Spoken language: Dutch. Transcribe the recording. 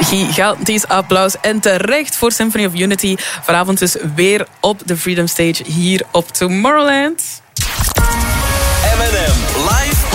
Gigantisch applaus en terecht voor Symphony of Unity. Vanavond dus weer op de Freedom Stage hier op Tomorrowland. M&M live